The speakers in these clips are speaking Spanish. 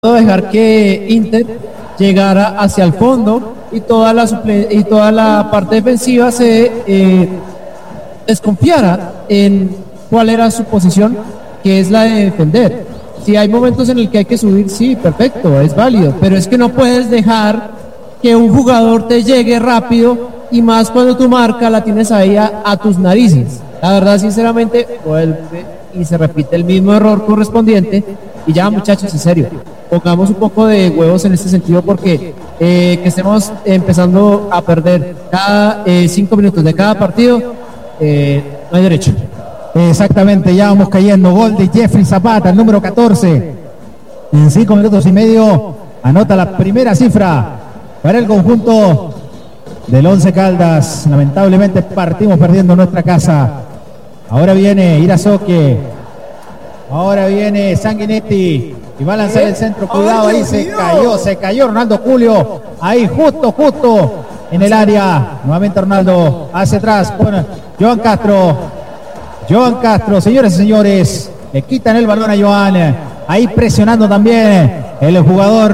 dejar que Inter llegara hacia el fondo y toda la parte defensiva se desconfiara en cuál era su posición, que es la de defender. Si hay momentos en el que hay que subir, sí, perfecto, es válido, pero es que no puedes dejar que un jugador te llegue rápido, y más cuando tu marca la tienes ahí a tus narices. La verdad, sinceramente, vuelve y se repite el mismo error correspondiente. Y ya, muchachos, en serio, pongamos un poco de huevos en este sentido, porque que estemos empezando a perder cada 5 minutos de cada partido, no hay derecho. Exactamente, ya vamos cayendo. Gol de Jeffrey Zapata, el número 14. En 5 minutos y medio anota la primera cifra para el conjunto del Once Caldas. Lamentablemente partimos perdiendo nuestra casa. Ahora viene Irazoque. Ahora viene Sanguinetti. Y va a lanzar el centro. Cuidado, ahí se cayó Ronaldo Julio. Ahí justo en el área. Nuevamente Ronaldo hacia atrás con Joan Castro, señores y señores, le quitan el balón a Joan, ahí presionando también el jugador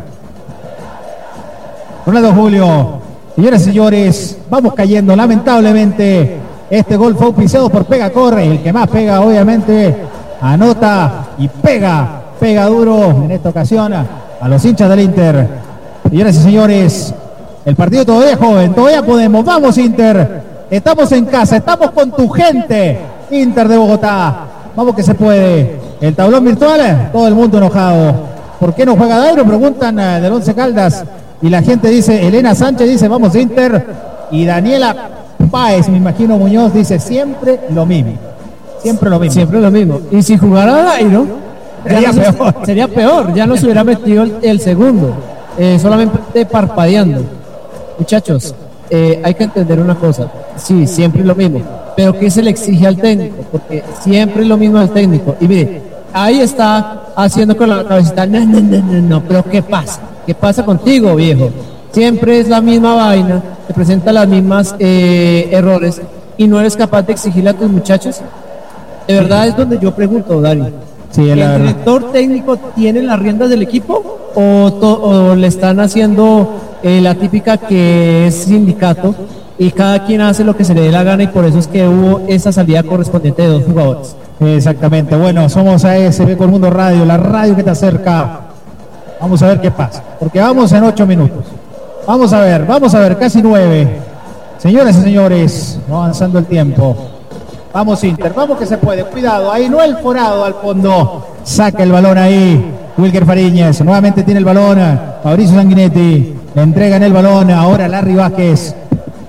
Ronaldo Julio. Señores y señores, vamos cayendo, lamentablemente. Este gol fue auspiciado por Pega Corre, el que más pega, obviamente, anota y pega duro en esta ocasión a los hinchas del Inter. Señores y señores, el partido todavía es joven, todavía podemos. Vamos, Inter, estamos en casa, estamos con tu gente. Inter de Bogotá, vamos que se puede. El tablón virtual, todo el mundo enojado. ¿Por qué no juega Dairo? Preguntan del Once Caldas. Y la gente dice, Elena Sánchez dice, vamos Inter. Y Daniela Páez, me imagino Muñoz, dice, siempre lo mismo. Siempre lo mismo. Y si jugara Dairo, sería peor. Ya no se hubiera metido el segundo. Solamente parpadeando. Muchachos, hay que entender una cosa. Sí, siempre lo mismo. Pero ¿qué se le exige al técnico? Porque siempre es lo mismo al técnico. Y mire, ahí está haciendo con la cabecita, no, pero ¿qué pasa? ¿Qué pasa contigo, viejo? Siempre es la misma vaina, te presenta las mismas errores, y no eres capaz de exigirle a tus muchachos. De verdad es donde yo pregunto, Dari. Sí, ¿El director técnico tiene las riendas del equipo o le están haciendo la típica que es sindicato y cada quien hace lo que se le dé la gana, y por eso es que hubo esa salida correspondiente de 2 jugadores? Exactamente, bueno, somos ASB Colmundo Radio, la radio que te acerca. Vamos a ver qué pasa, porque vamos en 8 minutos. Vamos a ver, casi 9. Señoras y señores, va avanzando el tiempo. Vamos Inter, vamos que se puede, cuidado, ahí no el forado al fondo. Saca el balón ahí, Wilker Fariñez, nuevamente tiene el balón, Mauricio Sanguinetti, le entregan el balón, ahora Larry Vázquez.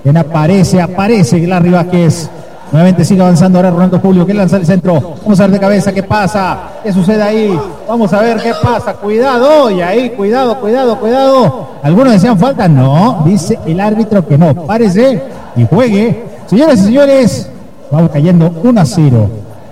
Aparece Larry Vázquez. Nuevamente sigue avanzando ahora Ronaldo Julio, que lanza el centro. Vamos a ver de cabeza qué pasa, qué sucede ahí. Vamos a ver qué pasa. Cuidado, y ahí, cuidado. Algunos decían falta. No, dice el árbitro que no. Párese y juegue. Señoras y señores, vamos cayendo 1-0.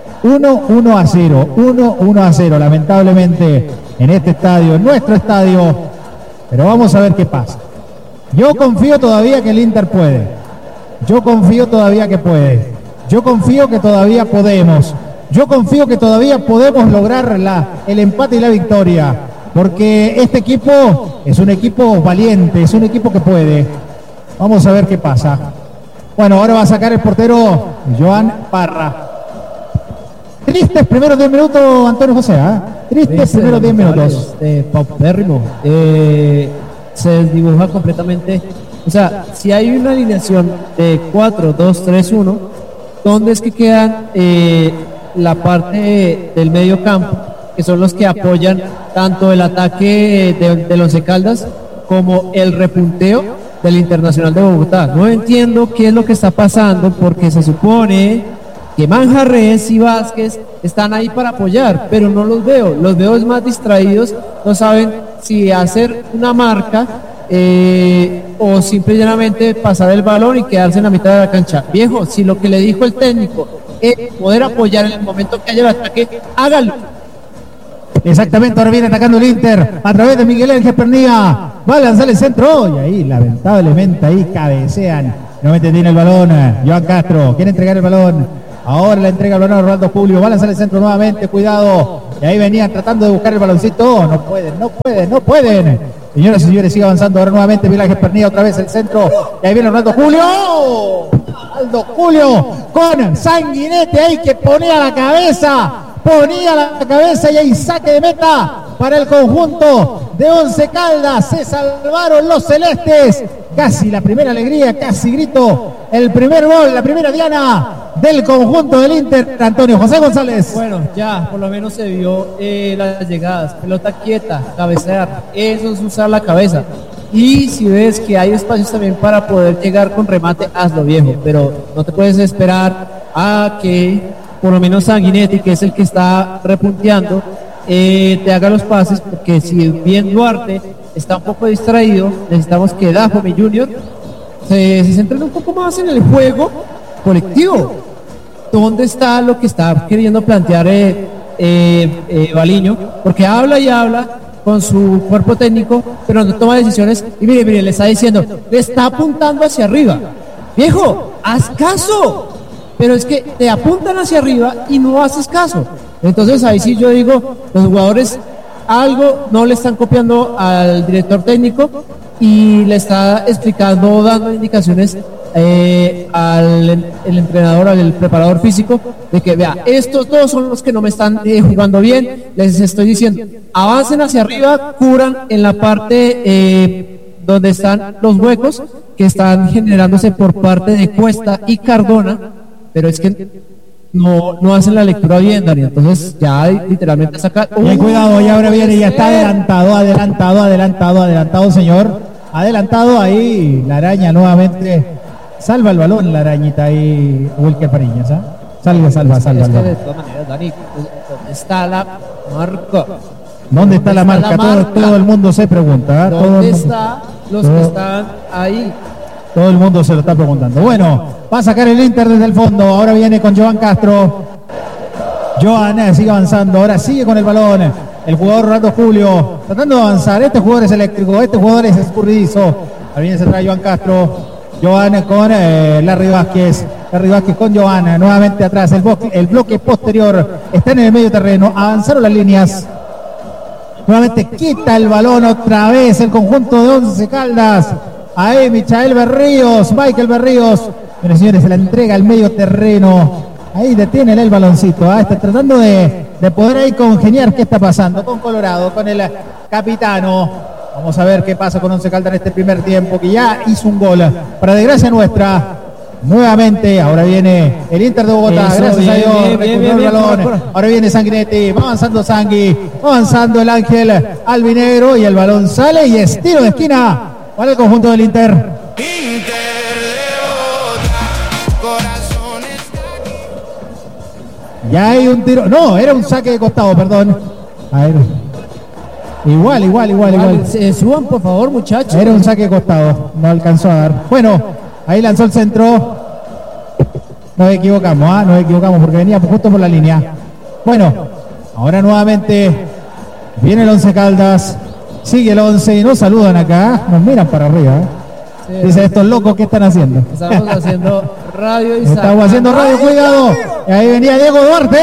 1-1-0. Lamentablemente en este estadio, en nuestro estadio. Pero vamos a ver qué pasa. Yo confío todavía que el Inter puede. Yo confío todavía que puede. Yo confío que todavía podemos. Yo confío que todavía podemos lograr el empate y la victoria. Porque este equipo es un equipo valiente, es un equipo que puede. Vamos a ver qué pasa. Bueno, ahora va a sacar el portero Joan Parra. Tristes primeros 10 minutos, Antonio José. Tristes primeros 10 minutos. Paupérrimo. Se desdibuja completamente. O sea, si hay una alineación de 4-2-3-1, ¿dónde es que quedan la parte del medio campo, que son los que apoyan tanto el ataque del Once Caldas como el repunteo del Internacional de Bogotá? No entiendo qué es lo que está pasando, porque se supone que Manjarres y Vázquez están ahí para apoyar, pero no los veo es más distraídos, no saben si hacer una marca o simple y llanamente pasar el balón y quedarse en la mitad de la cancha. Viejo, si lo que le dijo el técnico es poder apoyar en el momento que haya el ataque, hágalo. Exactamente, ahora viene atacando el Inter a través de Miguel Ángel Pernía. Va a lanzar el centro y ahí lamentablemente ahí cabecean. Nuevamente tiene el balón Joan Castro, quiere entregar el balón. Ahora le entrega el balón a Ronaldo Julio, va a lanzar el centro nuevamente, cuidado. Y ahí venían tratando de buscar el baloncito. No pueden. Señoras y señores, sigue avanzando ahora nuevamente Miguel Ángel Pernilla, otra vez el centro. Y ahí viene Ronaldo Julio. Ronaldo Julio con Sanguinetti ahí que ponía la cabeza y ahí saque de meta para el conjunto de Once Caldas. Se salvaron los celestes. Casi la primera alegría, casi grito. El primer gol, la primera diana del conjunto del Inter. Antonio José González. Bueno, ya por lo menos se vio las llegadas. Pelota quieta, cabecear. Eso es usar la cabeza. Y si ves que hay espacios también para poder llegar con remate, hazlo, viejo. Pero no te puedes esperar a que por lo menos Sanguinetti, que es el que está repunteando, te haga los pases, porque si bien Duarte está un poco distraído, necesitamos que Dajome Junior se centren un poco más en el juego colectivo. ¿Dónde está lo que está queriendo plantear Baliño? Porque habla y habla con su cuerpo técnico, pero no toma decisiones. Y mire, le está diciendo, le está apuntando hacia arriba. Viejo, haz caso. Pero es que te apuntan hacia arriba y no haces caso. Entonces ahí sí yo digo, los jugadores algo no le están copiando al director técnico y le está explicando, dando indicaciones al entrenador, al preparador físico, de que vea, estos dos son los que no me están jugando bien. Les estoy diciendo, avancen hacia arriba, cubran en la parte donde están los huecos que están generándose por parte de Cuesta y Cardona, pero es que no hacen la lectura bien, Dani. Entonces ya literalmente saca. Bien, cuidado, y ahora viene, ya está adelantado, señor. Adelantado ahí, la araña nuevamente. Salva el balón, la arañita ahí, Wilker Pariñas, ¿ah? Salva. Es que de todas maneras, Dani, ¿dónde está la marca? ¿Dónde está la marca? Todo el mundo se pregunta. ¿Dónde están los que están ahí? Todo el mundo se lo está preguntando. Bueno, va a sacar el Inter desde el fondo. Ahora viene con Joan Castro. Joan sigue avanzando. Ahora sigue con el balón. El jugador Ronaldo Julio tratando de avanzar. Este jugador es eléctrico. Este jugador es escurridizo. Ahora viene se trae Joan Castro. Joan con Larry Vázquez. Larry Vázquez con Joan. Nuevamente atrás. El bloque posterior está en el medio terreno. Avanzaron las líneas. Nuevamente quita el balón otra vez el conjunto de Once Caldas. Ahí Michael Berríos, Michael Berríos. Pero señores, se la entrega al medio terreno. Ahí detiene el baloncito. Está tratando de poder ahí congeniar qué está pasando con Colorado, con el capitano. Vamos a ver qué pasa con Once Caldas en este primer tiempo, que ya hizo un gol. Para desgracia nuestra, nuevamente, ahora viene el Inter de Bogotá. Eso, gracias bien, a Dios, bien, recuperó el balón. Ahora viene Sanguinetti, va avanzando Sangui, va avanzando el Ángel albinegro y el balón sale y es tiro de esquina para el conjunto del Inter. Ya hay un tiro. No, era un saque de costado, perdón. A ver. Igual. Suban, por favor, muchachos. Era un saque de costado. No alcanzó a dar. Bueno, ahí lanzó el centro. Nos equivocamos porque venía justo por la línea. Bueno, ahora nuevamente viene el Once Caldas. Sigue el 11 y nos saludan acá, nos miran para arriba. Sí, dice, estos locos, ¿qué están haciendo? Estamos haciendo radio y estamos haciendo radio, cuidado. Y ahí venía Diego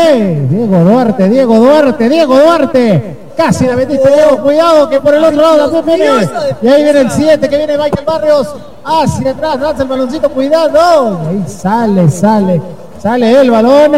Duarte. Casi la metiste, Diego, cuidado, que por el otro lado también viene. Y ahí viene el 7, que viene Michael Barrios. Hacia atrás, lanza el baloncito, cuidado. Y ahí sale el balón.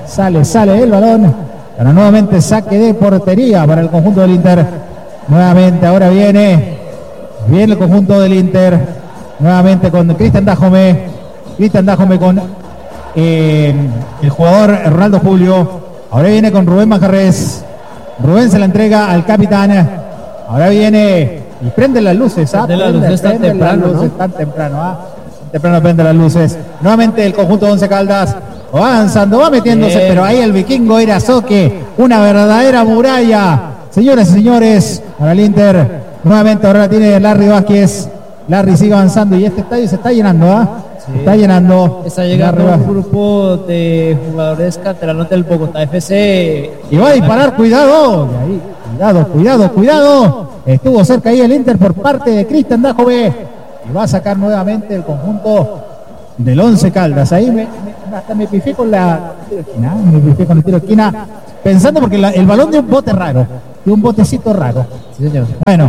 Pero nuevamente saque de portería para el conjunto del Inter. Nuevamente, ahora viene el conjunto del Inter, nuevamente con Cristian Dajome con el jugador Ronaldo Julio. Ahora viene con Rubén Manjarres. Rubén se la entrega al capitán. Ahora viene y prende las luces. Tan temprano prende las luces. Nuevamente el conjunto de Once Caldas avanzando, va metiéndose, pero ahí el vikingo Irazoque, una verdadera muralla. Señoras y señores, para el Inter, nuevamente ahora tiene Larry Vázquez. Larry sigue avanzando y este estadio se está llenando, Sí. Está llenando. Está llegando un grupo de jugadores canteranos del Bogotá FC. Y va a disparar, cuidado. Y ahí, cuidado. Estuvo cerca ahí el Inter por parte de Cristian Dajome. Y va a sacar nuevamente el conjunto del Once Caldas. Ahí hasta me pifé con el tiro de esquina, pensando porque el balón de un bote raro, de un botecito raro. Sí, señor. Bueno,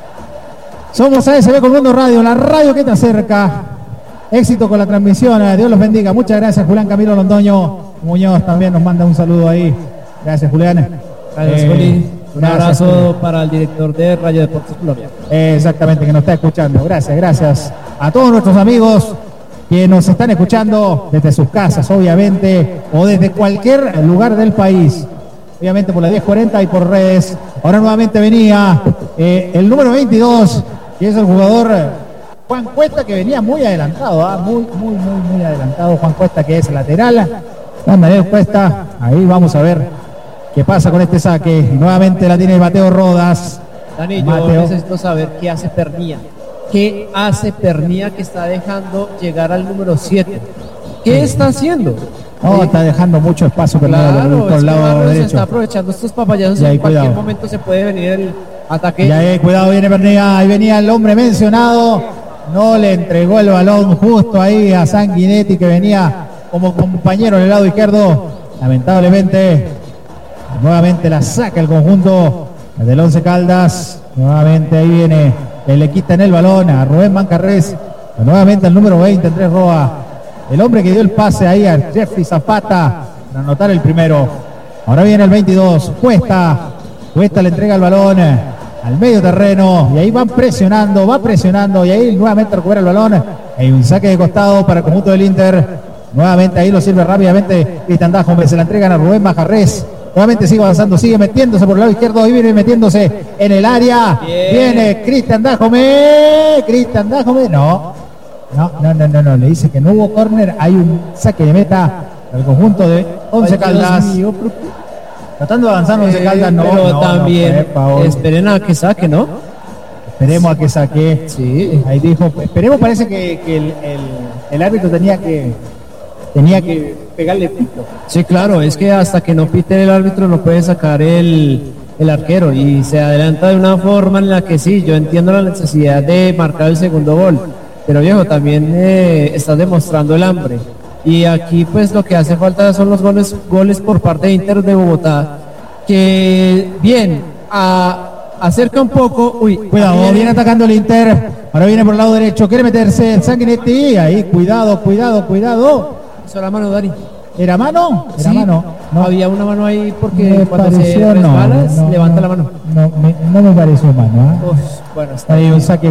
somos ASB con Mundo Radio, la radio que te acerca. Éxito con la transmisión, Dios los bendiga. Muchas gracias, Julián Camilo Londoño Muñoz también nos manda un saludo ahí. Gracias, Julián. Gracias, Juli. Un abrazo para el director de Radio Deportes Colombia. Exactamente, que nos está escuchando. Gracias a todos nuestros amigos que nos están escuchando desde sus casas, obviamente, o desde cualquier lugar del país. Obviamente por la 1040 y por redes. Ahora nuevamente venía el número 22, que es el jugador Juan Cuesta, que venía muy adelantado, muy adelantado. Juan Cuesta, que es lateral. Daniel Cuesta, ahí vamos a ver qué pasa con este saque. Nuevamente la tiene Mateo Rodas. Dani, yo necesito saber qué hace Pernía. ¿Qué hace Pernía que está dejando llegar al número 7? ¿Qué está haciendo? No, está dejando mucho espacio por el lado derecho. Está aprovechando estos papayazos. En cualquier momento se puede venir el ataque. Ya, cuidado, viene Pernía. Ahí venía el hombre mencionado. No le entregó el balón justo ahí a Sanguinetti, que venía como compañero en el lado izquierdo. Lamentablemente, nuevamente la saca el conjunto del Once Caldas. Nuevamente ahí viene, le quita en el balón a Rubén Mancarrés. Nuevamente el número 20, Andrés Roa, el hombre que dio el pase ahí a Jeffrey Zapata para anotar el primero. Ahora viene el 22, Cuesta le entrega el balón al medio terreno, y ahí va presionando, y ahí nuevamente recupera el balón. Hay un saque de costado para el conjunto del Inter. Nuevamente ahí lo sirve rápidamente Cristian Dajome, se la entregan a Rubén Manjarrés. Nuevamente sigue avanzando, sigue metiéndose por el lado izquierdo, y viene metiéndose en el área. Bien. Viene Cristian Dajome, no, le dice que no hubo córner. Hay un saque de meta al conjunto de Once Caldas. Tratando de avanzar Once Caldas, pero también esperen a que saque, ¿no? Esperemos a que saque. Sí. Ahí dijo, esperemos, parece que el árbitro tenía que pegarle pito. Sí, claro, es que hasta que no pite el árbitro no puede sacar el arquero, y se adelanta de una forma en la que sí, yo entiendo la necesidad de marcar el segundo gol, pero viejo, también estás demostrando el hambre. Y aquí pues lo que hace falta son los goles por parte de Inter de Bogotá, que bien, acerca un poco. Cuidado, viene atacando el Inter. Ahora viene por el lado derecho, quiere meterse Sanguinetti. Ahí, cuidado. Hizo la mano, Dani. ¿Era mano? Sí, mano. No. Había una mano ahí porque cuando pareció, se resbala, levanta la mano. No me pareció mano. Bueno, está hay un saque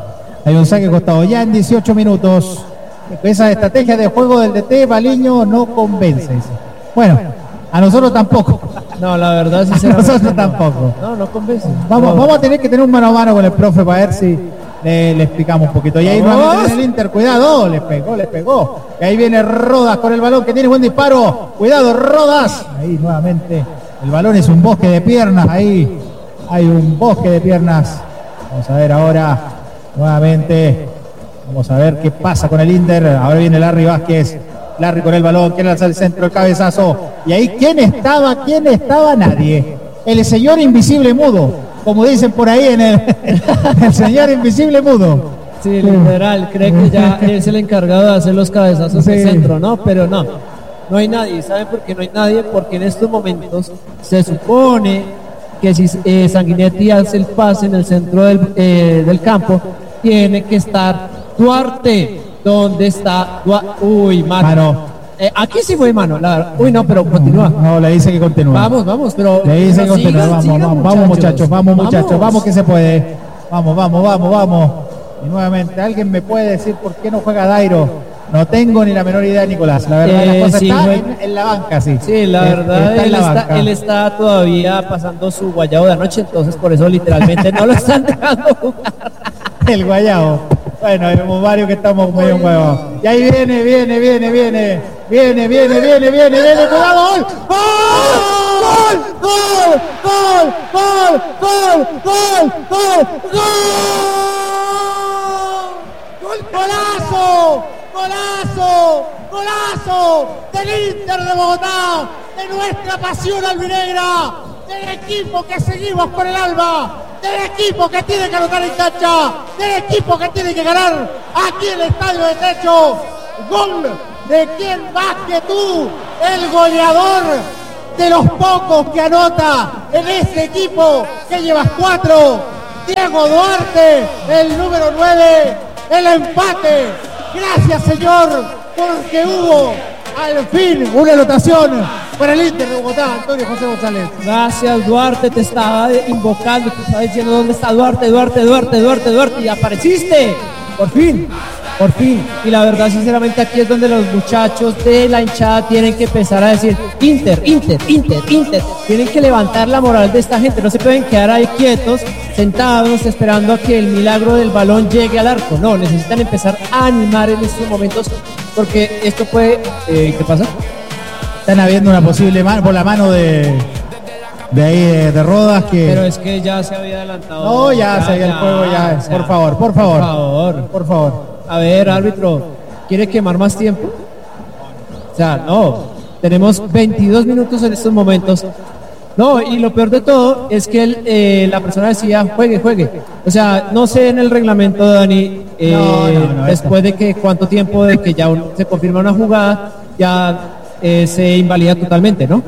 costado. Ya en 18 minutos. Esa estrategia de juego del DT Baliño no convence. Bueno, a nosotros tampoco. No, la verdad, sinceramente. A nosotros tampoco. No convence. Vamos a tener que tener un mano a mano con el profe para ver si le explicamos un poquito. Y ahí nuevamente el Inter, cuidado, le pegó. Y ahí viene Rodas con el balón, que tiene buen disparo. Cuidado, Rodas. Ahí nuevamente el balón es un bosque de piernas. Ahí hay un bosque de piernas. Vamos a ver ahora nuevamente. Vamos a ver qué pasa con el Inter. Ahora viene Larry Vázquez. Larry con el balón, quiere lanzar el centro, el cabezazo. Y ahí, ¿quién estaba? Nadie. El señor invisible mudo, como dicen por ahí en el señor invisible mudo. Sí, literal, cree que ya es el encargado de hacer los cabezazos de centro, ¿no? Pero no hay nadie. ¿Saben por qué no hay nadie? Porque en estos momentos se supone que si Sanguinetti hace el pase en el centro del campo, tiene que estar Duarte. ¿Dónde está? Mano. Aquí sí fue mano. No, pero continúa. No, le dice que continúa. Vamos, pero. Le dice que continúa. Vamos, muchachos. Vamos que se puede. Vamos. Y nuevamente, ¿alguien me puede decir por qué no juega Dairo? No tengo ni la menor idea, Nicolás. La verdad, la cosa está en la banca, sí. Sí, la verdad, él está todavía pasando su guayabo de anoche, entonces por eso literalmente no lo están dejando jugar. El guayabo. Bueno, hay varios que estamos medio huevos. Y ahí viene. ¡Cuidado! ¡Golazo! Del Inter de Bogotá, de nuestra pasión albinegra, del equipo que seguimos con el alma, del equipo que tiene que anotar en cancha, del equipo que tiene que ganar aquí en el estadio de Techo. Gol de quién más que tú, el goleador de los pocos que anota en este equipo que llevas 4. Diego Duarte, el número 9, el empate. Gracias, señor, porque hubo al fin una anotación para el Inter de Bogotá. Antonio José González. Gracias, Duarte, te estaba invocando, te estaba diciendo dónde está Duarte, y apareciste, por fin. Y la verdad, sinceramente, aquí es donde los muchachos de la hinchada tienen que empezar a decir Inter. Tienen que levantar la moral de esta gente, no se pueden quedar ahí quietos, sentados, esperando a que el milagro del balón llegue al arco. No, necesitan empezar a animar en estos momentos, porque esto puede... ¿Qué pasa? Están habiendo una posible mano por la mano de ahí de Rodas que... Pero es que ya se había adelantado. No, ya se había el juego, ya. O sea, por favor. A ver, árbitro, ¿quiere quemar más tiempo? O sea, no, tenemos 22 minutos en estos momentos. No, y lo peor de todo es que la persona decía, juegue. O sea, no sé en el reglamento, Dani, después de que cuánto tiempo de que ya se confirma una jugada, ya se invalida totalmente, ¿no?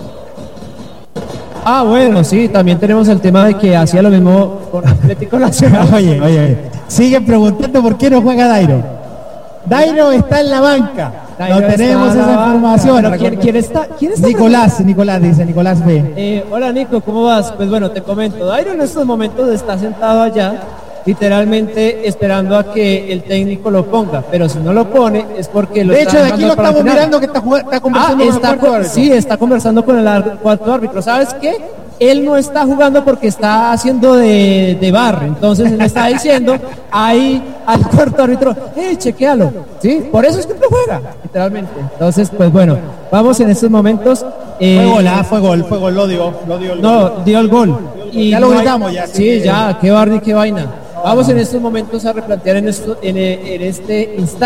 Ah, bueno, sí, también tenemos el tema de que hacía lo mismo con Atlético Nacional. Oye, siguen preguntando por qué no juega Dairo. Dairo está en la banca. No tenemos esa información. Pero ¿quién está? Nicolás dice, Nicolás B. Hola, Nico, ¿cómo vas? Pues bueno, te comento, Dairo en estos momentos está sentado allá, literalmente esperando a que el técnico lo ponga, pero si no lo pone es porque lo de está hecho, de aquí lo estamos mirando que está conversando con el cuarto árbitro. Sí, está conversando con el cuarto árbitro. ¿Sabes qué? Él no está jugando porque está haciendo de bar, entonces él está diciendo ahí al cuarto árbitro, chequéalo, ¿sí? Por eso es que no juega, literalmente. Entonces, pues bueno, vamos en estos momentos. Fue gol, lo dio. No, dio el gol. Y ya lo gritamos ya. Sí, ya, qué bar ni qué vaina. Vamos en estos momentos a replantear en este instante